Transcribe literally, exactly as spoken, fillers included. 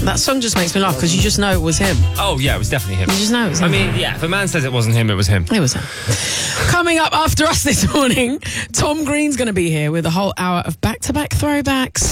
That song just makes me laugh because you just know it was him. Oh, yeah, it was definitely him. You just know it was him. I mean, yeah, if a man says it wasn't him, it was him. It was him. Coming up after us this morning, Tom Green's going to be here with a whole hour of back-to-back throwbacks.